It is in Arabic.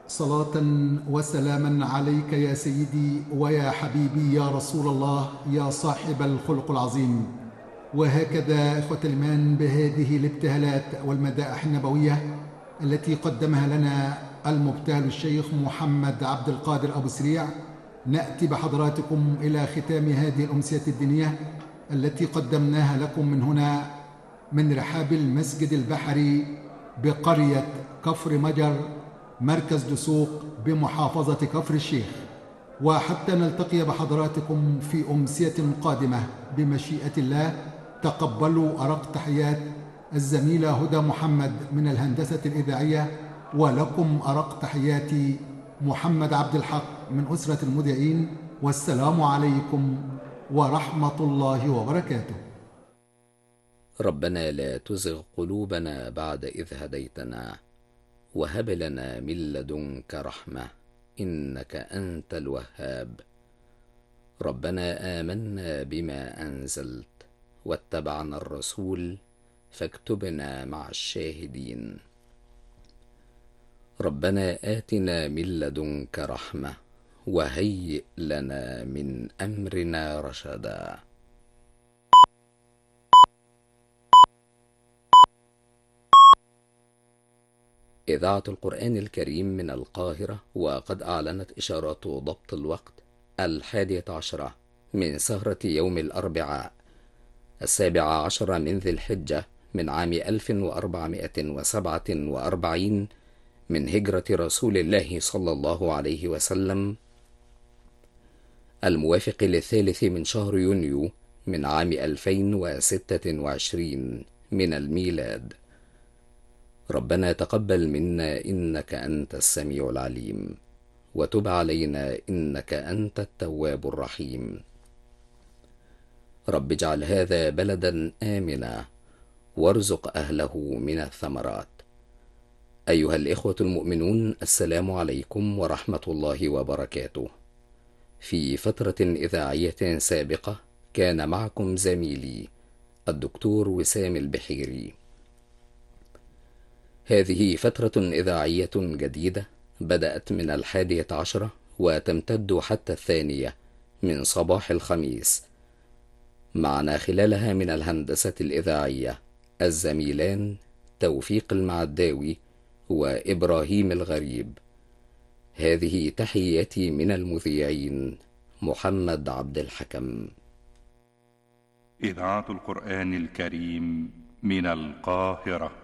صلاة وسلاما عليك يا سيدي ويا حبيبي يا رسول الله يا صاحب الخلق العظيم. وهكذا إخوة الإيمان بهذه الابتهالات والمدائح النبوية التي قدمها لنا المبتهل الشيخ محمد عبد القادر أبو سريع، نأتي بحضراتكم إلى ختام هذه الأمسية الدينية التي قدمناها لكم من هنا من رحاب المسجد البحري بقرية كفر مجر مركز دسوق بمحافظة كفر الشيخ. وحتى نلتقي بحضراتكم في أمسية قادمة بمشيئة الله، تقبلوا أرق تحيات الزميلة هدى محمد من الهندسة الإذاعية، ولكم أرق تحياتي محمد عبد الحق من أسرة المذيعين، والسلام عليكم ورحمة الله وبركاته. ربنا لا تزغ قلوبنا بعد إذ هديتنا وهب لنا من لدنك رحمة إنك أنت الوهاب. ربنا آمنا بما أنزلت واتبعنا الرسول فاكتبنا مع الشاهدين. ربنا آتنا من لدنك رحمة وهيئ لنا من أمرنا رشدا. إذاعة القرآن الكريم من القاهرة، وقد أعلنت إشارات ضبط الوقت 11 من سهرة يوم الأربعاء 17 من ذي الحجة من عام 1447 من هجرة رسول الله صلى الله عليه وسلم، الموافق للثالث من شهر يونيو من عام 2026 من الميلاد. ربنا تقبل منا إنك أنت السميع العليم، وتب علينا إنك أنت التواب الرحيم. رب اجعل هذا بلدا آمنا وارزق أهله من الثمرات. أيها الإخوة المؤمنون، السلام عليكم ورحمة الله وبركاته. في فترة إذاعية سابقة كان معكم زميلي الدكتور وسام البحيري. هذه فترة إذاعية جديدة بدأت من 11 وتمتد حتى 2 من صباح الخميس. معنا خلالها من الهندسة الإذاعية الزميلان توفيق المعداوي وإبراهيم الغريب. هذه تحياتي من المذيعين محمد عبد الحكم. إذاعة القرآن الكريم من القاهرة.